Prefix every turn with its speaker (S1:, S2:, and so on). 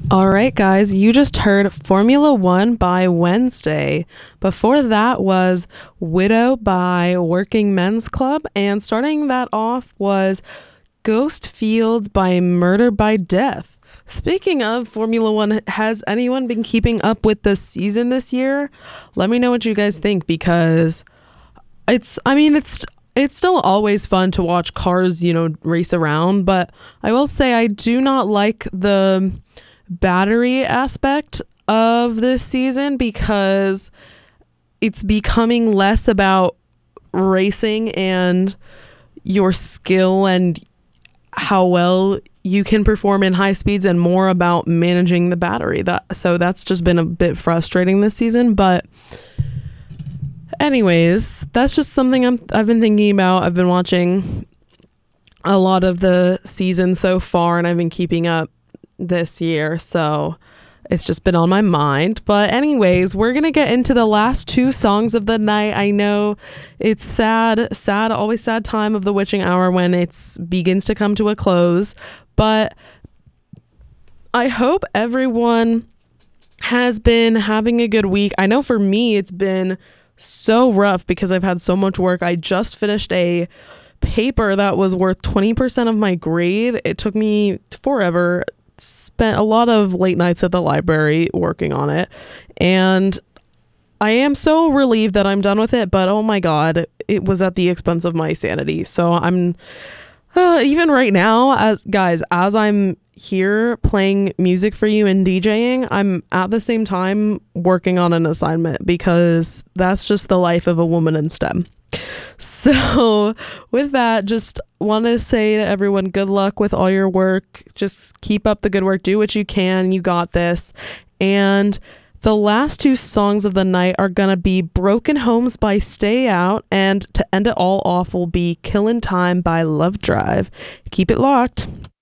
S1: All right, guys, you just heard Formula One by Wednesday. Before that was Widow by Working Men's Club. And starting that off was Ghost Fields by Murder by Death. Speaking of Formula One, has anyone been keeping up with the season this year? Let me know what you guys think because it's still always fun to watch cars, race around, but I will say I do not like the battery aspect of this season because it's becoming less about racing and your skill and how well you can perform in high speeds and more about managing the battery. That's just been a bit frustrating this season, but anyways, that's just something I've been thinking about. I've been watching a lot of the season so far and I've been keeping up this year, so it's just been on my mind. But anyways, we're gonna get into the last two songs of the night. I know it's always sad time of the witching hour when it begins to come to a close, but I hope everyone has been having a good week. I know for me it's been so rough because I've had so much work. I just finished a paper that was worth 20% of my grade. It took me forever, spent a lot of late nights at the library working on it, and I am so relieved that I'm done with it, but oh my god, it was at the expense of my sanity. So I'm even right now, as I'm here playing music for you and DJing, I'm at the same time working on an assignment because that's just the life of a woman in STEM. So with that, just want to say to everyone, good luck with all your work. Just keep up the good work. Do what you can. You got this. And the last two songs of the night are going to be Broken Homes by Stay Out, and to end it all off will be Killin' Time by Love Drive. Keep it locked.